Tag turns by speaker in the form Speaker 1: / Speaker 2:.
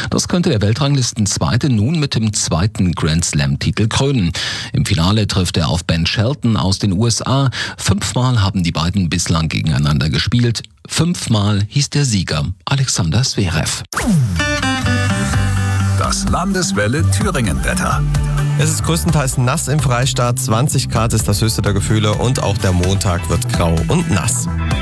Speaker 1: Das könnte der Weltranglistenzweite nun mit dem zweiten Grand-Slam-Titel krönen. Im Finale trifft er auf Ben Shelton aus den USA. 5-mal haben die beiden bislang gegeneinander gespielt. 5-mal hieß der Sieger Alexander Zverev.
Speaker 2: Das Landeswelle Thüringen-Wetter.
Speaker 3: Es ist größtenteils nass im Freistaat, 20 Grad ist das höchste der Gefühle und auch der Montag wird grau und nass.